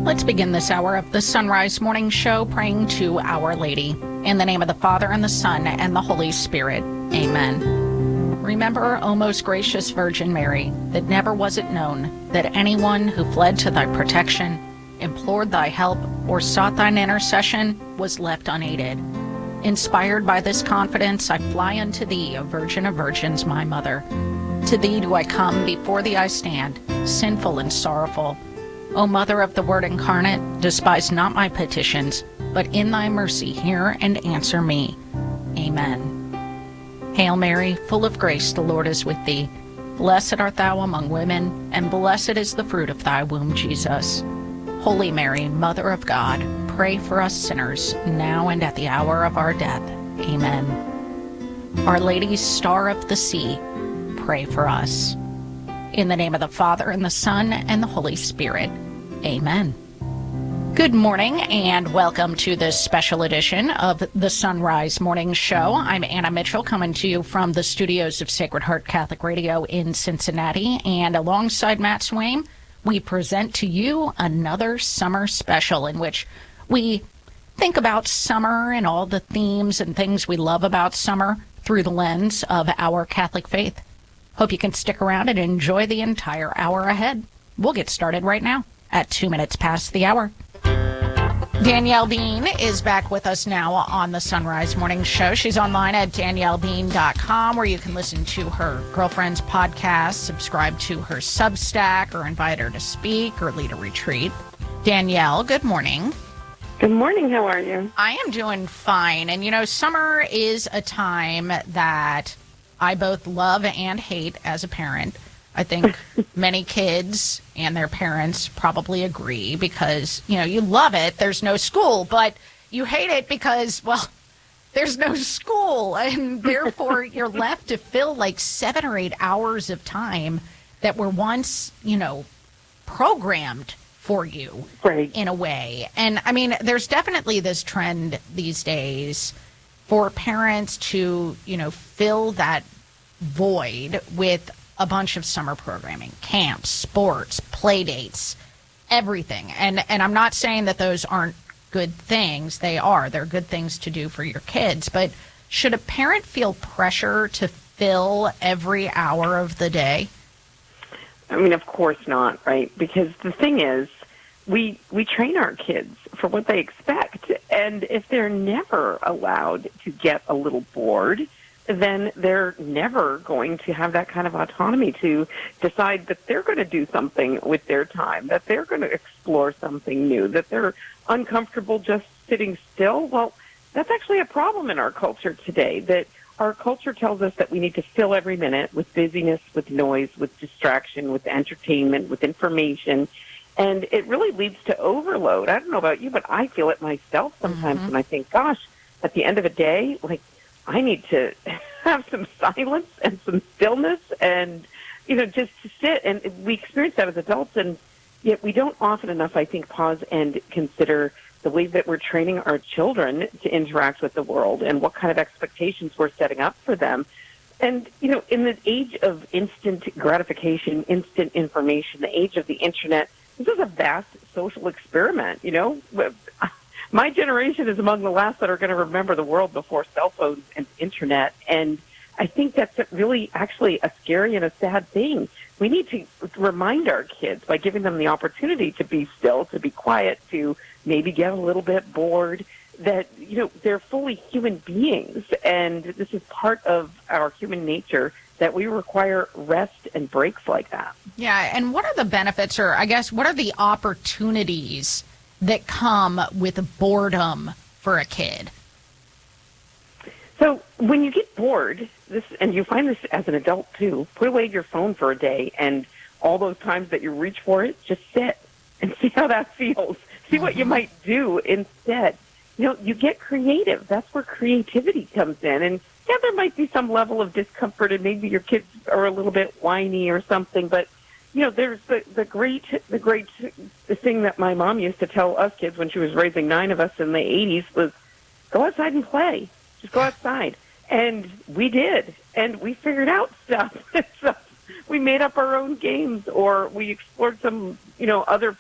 Let's begin this hour of the Sunrise Morning Show praying to Our Lady. In the name of the Father, and the Son, and the Holy Spirit. Amen. Remember, O most gracious Virgin Mary, that never was it known that anyone who fled to thy protection, implored thy help, or sought thine intercession was left unaided. Inspired by this confidence, I fly unto thee, O Virgin of Virgins, my Mother. To thee do I come, before thee I stand, sinful and sorrowful. O Mother of the Word incarnate, despise not my petitions, but in thy mercy hear and answer me. Amen. Hail Mary, full of grace, the Lord is with thee. Blessed art thou among women, and blessed is the fruit of thy womb, Jesus. Holy Mary, Mother of God, pray for us sinners, now and at the hour of our death. Amen. Our Lady, Star of the Sea, pray for us. In the name of the Father, and the Son, and the Holy Spirit. Amen. Good morning, and welcome to this special edition of the Sunrise Morning Show. I'm Anna Mitchell, coming to you from the studios of Sacred Heart Catholic Radio in Cincinnati. And alongside Matt Swaim, we present to you another summer special in which we think about summer and all the themes and things we love about summer through the lens of our Catholic faith. Hope you can stick around and enjoy the entire hour ahead. We'll get started right now at 2 minutes past the hour. Danielle Bean is back with us now on the Sunrise Morning Show. She's online at daniellebean.com, where you can listen to her girlfriend's podcast, subscribe to her Substack, or invite her to speak or lead a retreat. Danielle, good morning. Good morning. How are you? I am doing fine. And, you know, summer is a time that I both love and hate as a parent. I think many kids and their parents probably agree because, you know, you love it. There's no school, but you hate it because, well, there's no school. And therefore, you're left to fill like 7 or 8 hours of time that were once, you know, programmed for you in a way. And I mean, there's definitely this trend these days for parents to, you know, fill that void with a bunch of summer programming, camps, sports, play dates, everything. And I'm not saying that those aren't good things. They are. They're good things to do for your kids. But should a parent feel pressure to fill every hour of the day? I mean, of course not, right? Because the thing is, we train our kids for what they expect. And if they're never allowed to get a little bored, then they're never going to have that kind of autonomy to decide that they're going to do something with their time, that they're going to explore something new, that they're uncomfortable just sitting still. Well, that's actually a problem in our culture today, that our culture tells us that we need to fill every minute with busyness, with noise, with distraction, with entertainment, with information. And it really leads to overload. I don't know about you, but I feel it myself sometimes when I think, gosh, at the end of a day, like, I need to have some silence and some stillness and, you know, just to sit. And we experience that as adults, and yet we don't often enough, I think, pause and consider the way that we're training our children to interact with the world and what kind of expectations we're setting up for them. And, you know, in the age of instant gratification, instant information, the age of the Internet, this is a vast social experiment, you know. My generation is among the last that are going to remember the world before cell phones and Internet. And I think that's really actually a scary and a sad thing. We need to remind our kids by giving them the opportunity to be still, to be quiet, to maybe get a little bit bored, that, you know, they're fully human beings. And this is part of our human nature that we require rest and breaks like that. Yeah. And what are the benefits, or I guess, what are the opportunities that come with boredom for a kid? So when you get bored, and you find this as an adult too, put away your phone for a day, and all those times that you reach for it, just sit and see how that feels. See what you might do instead. You know, you get creative. That's where creativity comes in. And yeah, there might be some level of discomfort, and maybe your kids are a little bit whiny or something, but you know, there's the great thing that my mom used to tell us kids when she was raising 9 of us in the 80s was, go outside and play. Just go outside. And we did. And we figured out stuff. So we made up our own games, or we explored some, you know, other